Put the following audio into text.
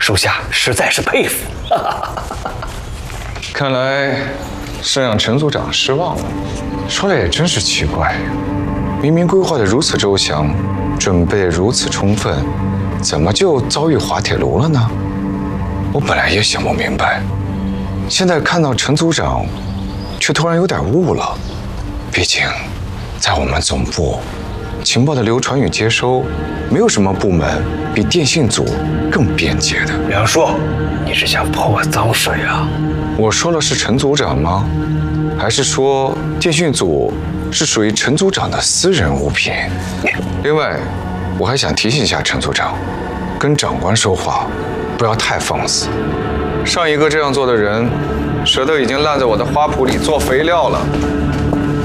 属下实在是佩服。 看来是让陈组长失望了。说来也真是奇怪，明明规划得如此周详，准备如此充分，怎么就遭遇滑铁卢了呢？我本来也想不明白，现在看到陈组长，却突然有点悟了。毕竟，在我们总部，情报的流传与接收，没有什么部门比电信组更便捷的。 梁叔，你是想泼我脏水啊？ 我说的是陈组长吗？还是说电讯组是属于陈组长的私人物品？另外，我还想提醒一下陈组长，跟长官说话不要太放肆。上一个这样做的人，舌头已经烂在我的花圃里做肥料了。